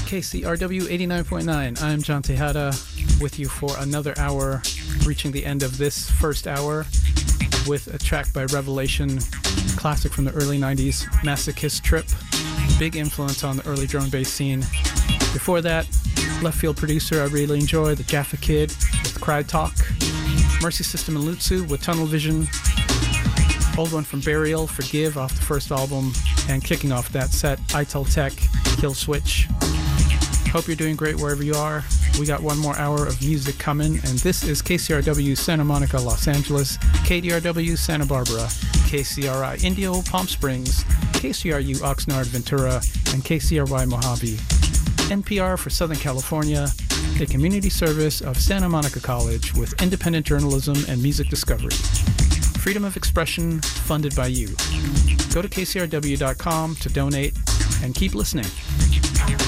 KCRW 89.9. I'm John Tejada with you for another hour, reaching the end of this first hour with a track by Revelation, classic from the early 90s, Masochist Trip, big influence on the early drum and bass scene. Before that, left field producer I really enjoy, the Jaffa Kid with Cry Talk, Mercy System and Lutsu with Tunnel Vision, old one from Burial, Forgive off the first album, and kicking off that set, Itel Tech, Kill Switch. Hope you're doing great wherever you are. We got one more hour of music coming, and this is KCRW Santa Monica, Los Angeles, KDRW Santa Barbara, KCRI Indio, Palm Springs, KCRU Oxnard, Ventura, and KCRY Mojave. NPR for Southern California, a community service of Santa Monica College with independent journalism and music discovery. Freedom of expression funded by you. Go to kcrw.com to donate and keep listening.